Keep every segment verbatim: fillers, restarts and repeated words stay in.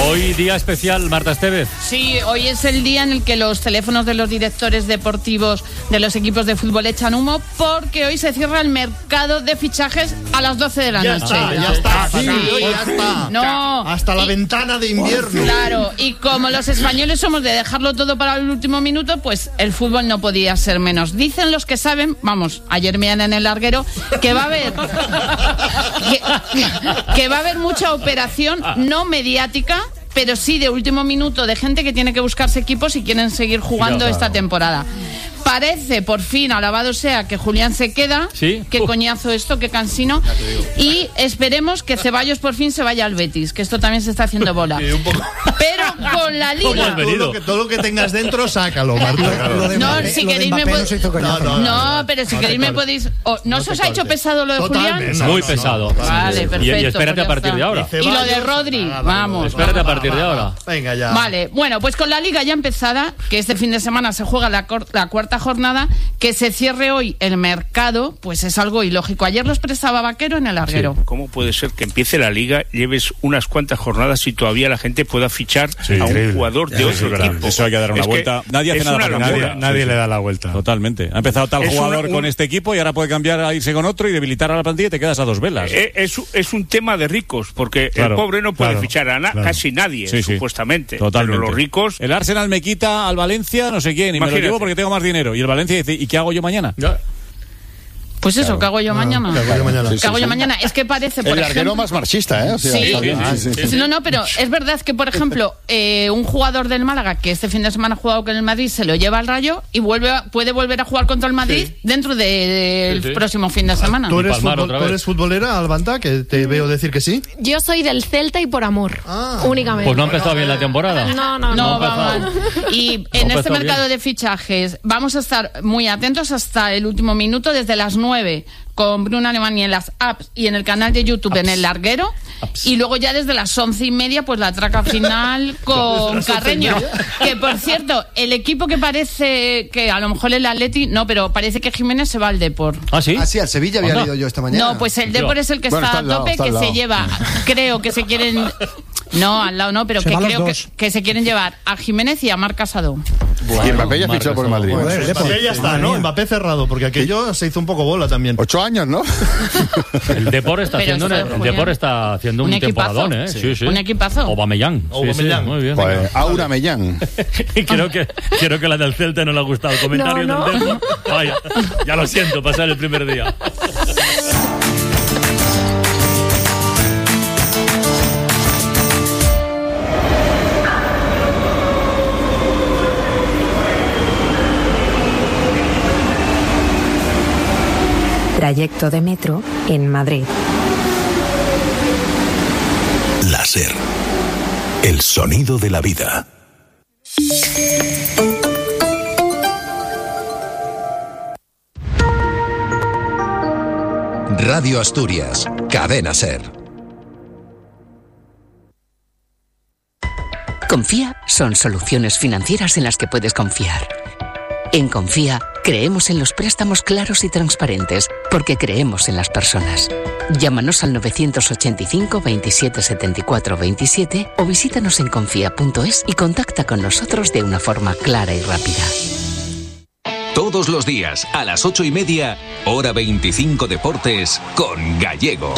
Hoy día especial, Marta Estevez. Sí, hoy es el día en el que los teléfonos de los directores deportivos de los equipos de fútbol echan humo, porque hoy se cierra el mercado de fichajes a las doce de la ya noche. Está, ya está, sí, ya está. No. Hasta la y, ventana de invierno. Claro, y como los españoles somos de dejarlo todo para el último minuto, pues el fútbol no podía ser menos. Dicen los que saben, vamos, ayer me en el larguero, que va a haber que, que va a haber mucha operación no mediática, pero sí de último minuto, de gente que tiene que buscarse equipos y quieren seguir jugando claro, esta claro. temporada. Parece, por fin, alabado sea, que Julián se queda. ¿Sí? Qué uh. coñazo esto, qué cansino. Y esperemos que Ceballos por fin se vaya al Betis, que esto también se está haciendo bola. Sí, un poco. Pero con la Liga... Todo lo, que, todo lo que tengas dentro, sácalo, Marta. Claro. No, Mbappé, si queréis me podéis... No, no, no, no, pero si no queréis me podéis... Oh, ¿No, ¿No se os ha hecho pesado lo de Totalmente. Julián? Muy pesado. No, no, vale, perfecto. Y, y espérate pues a partir de ahora. Y, y lo de Rodri, ah, vamos. Espérate a partir de ahora. Venga ya. Vale, bueno, pues con la Liga ya empezada, que este fin de semana se juega la, la cuarta jornada, que se cierre hoy el mercado, pues es algo ilógico. Ayer lo expresaba Vaquero en el larguero. Sí. ¿Cómo puede ser que empiece la Liga, lleves unas cuantas jornadas y todavía la gente pueda fichar sí, a un increíble. jugador de otro es equipo? Eso hay que dar una es vuelta. Nadie hace nada para nadie, nadie sí, le da la vuelta. Totalmente. Ha empezado tal es jugador una, un... con este equipo y ahora puede cambiar a irse con otro y debilitar a la plantilla y te quedas a dos velas. Eh, es, es un tema de ricos, porque claro, el pobre no puede claro, fichar a na claro. casi nadie, sí, sí. supuestamente. Totalmente. Pero los ricos... El Arsenal me quita al Valencia, no sé quién, y Imagínate. me lo llevo porque tengo más dinero. Y el Valencia dice, ¿y qué hago yo mañana? Ya. Pues eso, claro. ¿qué hago yo no, mañana? ¿Qué hago yo mañana? ¿Qué hago yo sí, mañana? Es que parece, por el ejemplo... larguero más marxista, ¿eh? O sea, sí. Sí, Ah, sí, sí, sí. No, no, pero es verdad que, por ejemplo, eh, un jugador del Málaga que este fin de semana ha jugado con el Madrid se lo lleva al Rayo y vuelve a, puede volver a jugar contra el Madrid sí. dentro del de, sí, sí. próximo fin de semana. ¿Tú eres, futbol, ¿tú eres futbolera, Albanta? Que te veo decir que sí. Yo soy del Celta y por amor, ah. únicamente. Pues no ha empezado bien la temporada. No, no, no. no, no vamos. Y en no este mercado bien. de fichajes vamos a estar muy atentos hasta el último minuto, desde las nueve con Bruno Alemany en las apps y en el canal de YouTube apps. en El Larguero. Apps. Y luego ya desde las once y media, pues la traca final con Carreño. Que, por cierto, el equipo que parece que a lo mejor el Atleti, no, pero parece que Jiménez se va al Depor. ¿Ah, sí? Ah, sí, al Sevilla había leído yo esta mañana. No, pues el Depor es el que bueno, está, está a tope, lado, que se lado. lleva, creo que se quieren... No, al lado no, pero se que creo que, que se quieren llevar a Jiménez y a Marc Casado. Bueno, y Mbappé ya ha fichado por el Madrid. Bueno, el Mbappé ya está, ¿no? Mbappé cerrado, porque aquello se hizo un poco bola también. Ocho años, ¿no? El Depor está haciendo un, el Depor está haciendo un, un temporadón, ¿eh? Sí. Sí, sí. Un equipazo. Aubameyang. Aubameyang. Sí, sí, muy bien. Pues, Aura Mellán. creo que creo que la del Celta no le ha gustado el comentario no, no. del Depor. Vaya, ya lo siento, pasar el primer día. Trayecto de metro en Madrid. La SER. El sonido de la vida. Radio Asturias. Cadena SER. Confía son soluciones financieras en las que puedes confiar. En Confía, creemos en los préstamos claros y transparentes, porque creemos en las personas. Llámanos al novecientos ochenta y cinco, veintisiete, setenta y cuatro, veintisiete o visítanos en confía punto es y contacta con nosotros de una forma clara y rápida. Todos los días, a las ocho y media, hora veinticinco Deportes, con Gallego.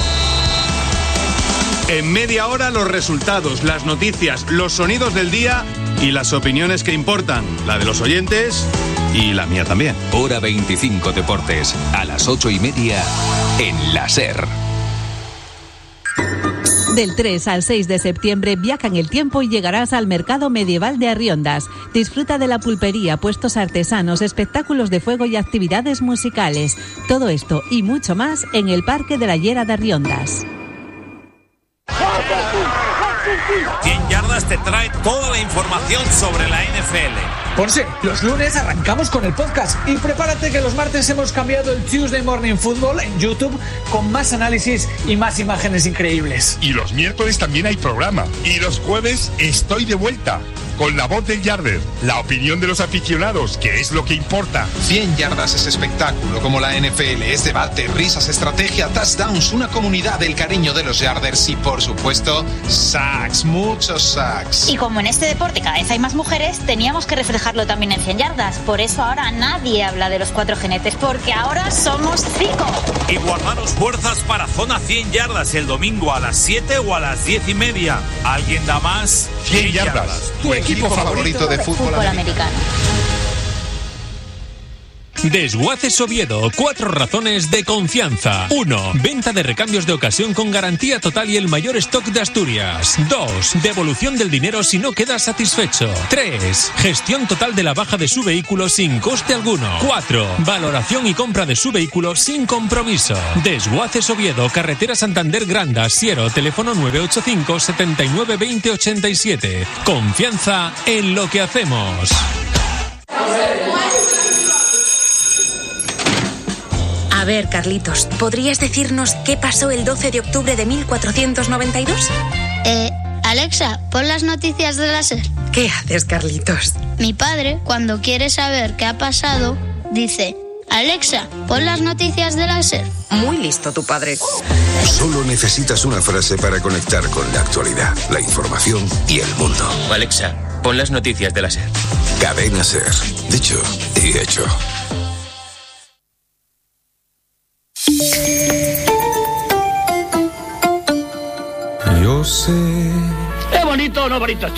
En media hora, los resultados, las noticias, los sonidos del día y las opiniones que importan, la de los oyentes y la mía también. Hora veinticinco Deportes, a las ocho y media, en la SER. Del tres al seis de septiembre viaja en el tiempo y llegarás al Mercado Medieval de Arriondas. Disfruta de la pulpería, puestos artesanos, espectáculos de fuego y actividades musicales. Todo esto y mucho más en el Parque de la Llera de Arriondas. cien yardas te trae toda la información sobre la N F L. Ponce, los lunes arrancamos con el podcast y prepárate que los martes hemos cambiado el Tuesday Morning Football en YouTube con más análisis y más imágenes increíbles. Y los miércoles también hay programa y los jueves estoy de vuelta con la voz del Yarder, la opinión de los aficionados, que es lo que importa. cien yardas es espectáculo, como la N F L, es debate, risas, estrategia, touchdowns, una comunidad del cariño de los Yarders y, por supuesto, sacks, muchos sacks. Y como en este deporte cada vez hay más mujeres, teníamos que reflejarlo también en cien yardas. Por eso ahora nadie habla de los cuatro jinetes, porque ahora somos cinco. Y guardaros fuerzas para Zona cien yardas el domingo a las siete o a las diez y media. ¿Alguien da más? cien yardas, tu equipo favorito de fútbol, fútbol americano. Desguaces Oviedo, cuatro razones de confianza. uno. Venta de recambios de ocasión con garantía total y el mayor stock de Asturias. dos. Devolución del dinero si no quedas satisfecho. tres. Gestión total de la baja de su vehículo sin coste alguno. cuatro. Valoración y compra de su vehículo sin compromiso. Desguaces Oviedo, carretera Santander Granda, Siero, teléfono nueve ocho cinco, setenta y nueve, veinte, ochenta y siete. Confianza en lo que hacemos. A ver, Carlitos, ¿podrías decirnos qué pasó el doce de octubre de mil cuatrocientos noventa y dos? Eh, Alexa, pon las noticias de la SER. ¿Qué haces, Carlitos? Mi padre, cuando quiere saber qué ha pasado, dice: Alexa, pon las noticias de la SER. Muy listo tu padre. Solo necesitas una frase para conectar con la actualidad, la información y el mundo. Alexa, pon las noticias de la SER. Cadena SER. Dicho y hecho. Yo sé. ¿Es bonito o no bonito esto?